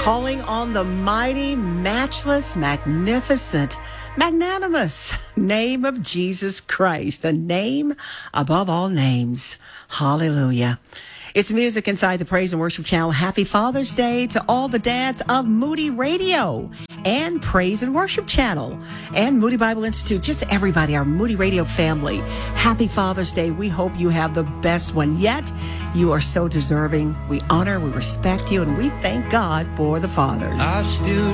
calling on the mighty, matchless, magnificent, magnanimous name of Jesus Christ, a name above all names. Hallelujah. It's music inside the Praise and Worship Channel. Happy Father's Day to all the dads of Moody Radio and Praise and Worship Channel and Moody Bible Institute, just everybody, our Moody Radio family. Happy Father's Day. We hope you have the best one yet. You are so deserving. We honor, we respect you, and we thank God for the fathers. I still